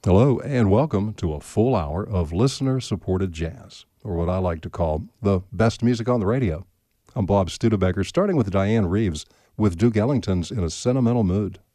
Hello, and welcome to a full hour of listener-supported jazz, or what I like to call the best music on the radio. I'm Bob Studebaker, starting with Diane Reeves with Duke Ellington's In a Sentimental Mood.